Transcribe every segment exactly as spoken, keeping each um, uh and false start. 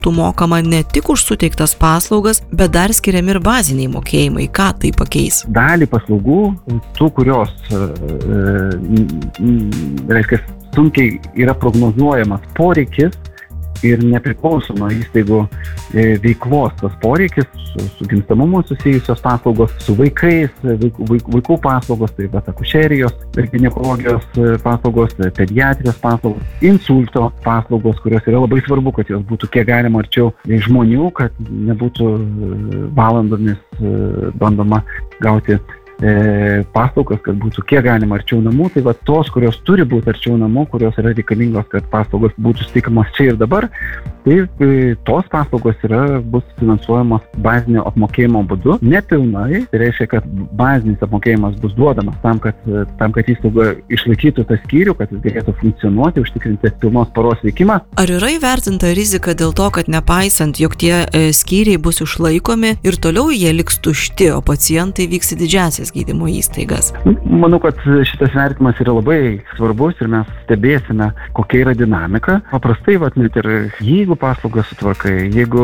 būtų mokama ne tik už suteiktas paslaugas, bet dar skiriami ir baziniai mokėjimai. Ką tai pakeis? Dalį paslaugų, tų, kurios e, e, reiškia, sunkiai yra prognozuojamas poreikis ir nepriklauso nuo įstaigų veiklos tas poreikis, su, su gimstamumu susijusios paslaugos, su vaikais, vaikų, vaikų paslaugos, tai bet akušerijos, ginekologijos paslaugos, pediatrijos paslaugos, insulto paslaugos, kurios yra labai svarbu, kad jos būtų kiek galima arčiau žmonių, kad nebūtų valandomis bandoma gauti paslaugas, kad būtų kiek galima arčiau namų, tai va tos, kurios turi būti arčiau namų, kurios yra reikalingos, kad paslaugos būtų suteikiamos čia ir dabar, tai tos paslaugos yra, bus finansuojamos bazinio apmokėjimo būdu, nepilnai, tai reiškia, kad bazinis apmokėjimas bus duodamas tam, kad, tam, kad įstaiga išlaikytų tą skyrių, kad jis galėtų funkcionuoti, užtikrinti pilnos paros veikimą. Ar yra įvertinta rizika dėl to, kad nepaisant, jog tie skyriai bus išlaikomi ir toliau jie liks tušti, o pacientai vyks į didžiąsias gydymo įstaigas? Manau, kad šitas vertimas yra labai svarbus ir mes stebėsime, kokia yra dinamika. Paprastai, vat, net ir jeigu paslaugas sutvarkai, jeigu,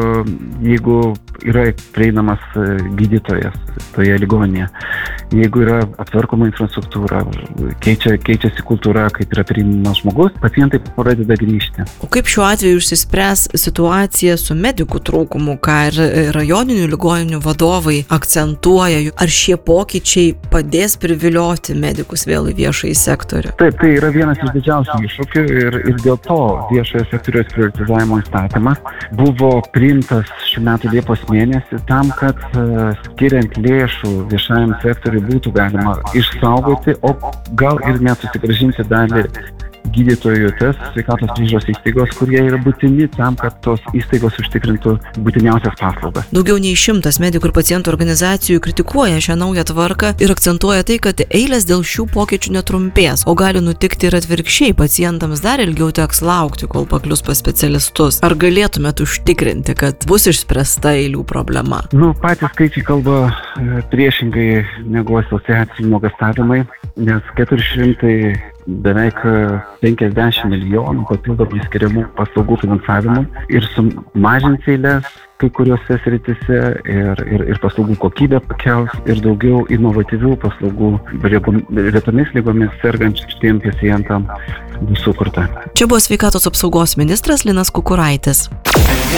jeigu yra prieinamas gydytojas toje ligoninėje, jeigu yra aptvarkoma infrastruktūra, keičia, keičiasi kultūra, kaip yra priimamas žmogus, pacientai pradeda grįžti. O kaip šiuo atveju išsispręs situacija su medikų trūkumu, ką ir rajoninių ligoninių vadovai akcentuoja, ar šie pokyčiai padės privilioti medikus vėl į viešąjį sektorių? Taip, tai yra vienas iš didžiausių iššūkių ir, ir dėl to viešojo sektoriaus prioritizavimo įstatymas buvo priimtas šių metų Liepos mėnesį tam, kad uh, skiriant lėšų viešajam sektoriui būtų galima išsaugoti, o gal ir net susigrąžinti dalį gydytojų tes sveikatos priežiūros įstaigos, kurie yra būtini tam, kad tos įstaigos užtikrintų būtiniausias paslaugas. Daugiau nei šimtas medikų ir pacientų organizacijų kritikuoja šią naują tvarką ir akcentuoja tai, kad eilės dėl šių pokyčių netrumpės, o gali nutikti ir atvirkščiai, pacientams dar ilgiau teks laukti, kol paklius pas specialistus. Ar galėtumėt užtikrinti, kad bus išspręsta eilių problema? Nu, patys skaičiai kalba priešingai negu asociacijų nuogąstavimai, nes keturi šimtai beveik penkiasdešimt milijonų papildomai skiriamų paslaugų finansavimui ir sumažins eilės kai kuriuose srityse ir, ir, ir paslaugų kokybę pakels ir daugiau inovatyvių paslaugų retomis ligomis sergančiam pacientam bus sukurta. Čia buvo sveikatos apsaugos ministras Linas Kukuraitis.